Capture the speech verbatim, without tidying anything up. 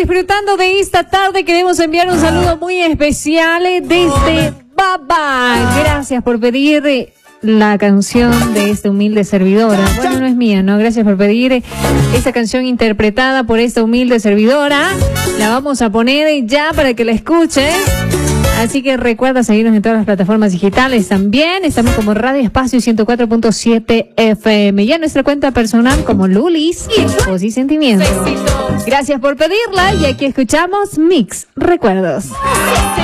disfrutando de esta tarde. Queremos enviar un saludo muy especial desde Baba. Gracias por pedir la canción de esta humilde servidora. Bueno, no es mía, ¿no? Gracias por pedir esta canción interpretada por esta humilde servidora. La vamos a poner ya para que la escuches. Así que recuerda seguirnos en todas las plataformas digitales también. Estamos como Radio Espacio ciento cuatro punto siete F M. Y en nuestra cuenta personal como Lulis, Voz y Sentimientos. Gracias por pedirla y aquí escuchamos Mix Recuerdos.